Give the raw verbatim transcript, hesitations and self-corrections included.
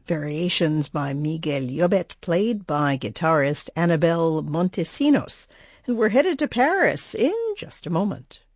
variations by Miguel Llobet, played by guitarist Anabel Montesinos. And we're headed to Paris in just a moment.